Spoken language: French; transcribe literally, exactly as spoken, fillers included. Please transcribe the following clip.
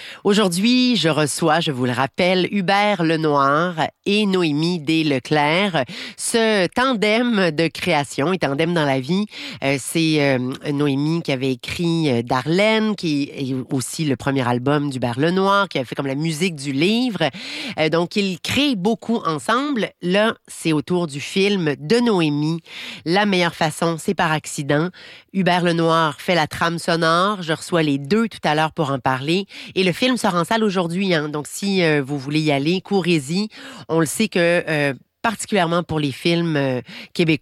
Aujourd'hui, je reçois, je vous le rappelle, Hubert Lenoir et Noémie Desleclerc. Ce tandem de création et tandem dans la vie, euh, c'est euh, Noémie qui avait écrit euh, Darlene, qui est aussi le premier album d'Hubert Lenoir, qui a fait comme la musique du livre. Euh, donc, ils créent beaucoup ensemble. Là, c'est autour du film de Noémie. La meilleure façon, c'est par accident. Hubert Lenoir fait la trame sonore. Je reçois les deux tout à l'heure pour en parler. Et le film sort en salle aujourd'hui, hein. Donc, si euh, vous voulez y aller, courez-y. On le sait que, euh, particulièrement pour les films euh, québécois,